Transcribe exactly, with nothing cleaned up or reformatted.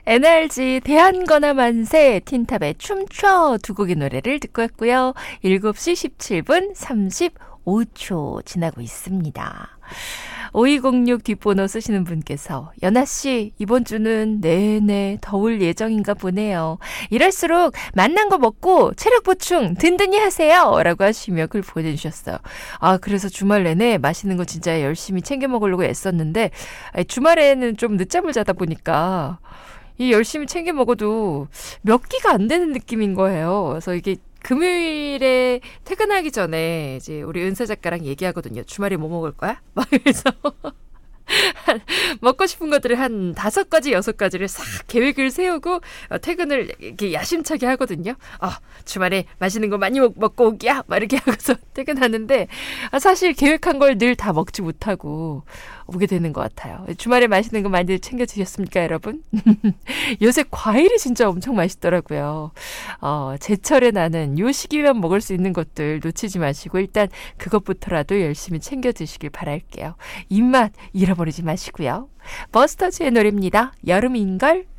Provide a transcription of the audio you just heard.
엔알지 대한거나 만세 틴탑의 춤춰 두 곡의 노래를 듣고 왔고요. 일곱 시 십칠 분 삼십오 초 지나고 있습니다. 오이공육 뒷번호 쓰시는 분께서 연아씨 이번 주는 내내 더울 예정인가 보네요. 이럴수록 맛난 거 먹고 체력 보충 든든히 하세요 라고 하시며 글 보내주셨어요. 아 그래서 주말 내내 맛있는 거 진짜 열심히 챙겨 먹으려고 애썼는데 주말에는 좀 늦잠을 자다 보니까 이 열심히 챙겨 먹어도 몇 끼가 안 되는 느낌인 거예요. 그래서 이게 금요일에 퇴근하기 전에 이제 우리 은사 작가랑 얘기하거든요. 주말에 뭐 먹을 거야? 막 그래서 먹고 싶은 것들을 한 다섯 가지, 여섯 가지를 싹 계획을 세우고 퇴근을 이렇게 야심차게 하거든요. 아, 주말에 맛있는 거 많이 먹, 먹고 오기야! 막 이렇게 하고서 퇴근하는데 사실 계획한 걸 늘 다 먹지 못하고 오게 되는 것 같아요. 주말에 맛있는 거 많이 챙겨 드셨습니까, 여러분? 요새 과일이 진짜 엄청 맛있더라고요. 어, 제철에 나는 요 시기만 먹을 수 있는 것들 놓치지 마시고 일단 그것부터라도 열심히 챙겨 드시길 바랄게요. 입맛 잃어버리지 마시고요. 버스터즈의 노래입니다. 여름인걸?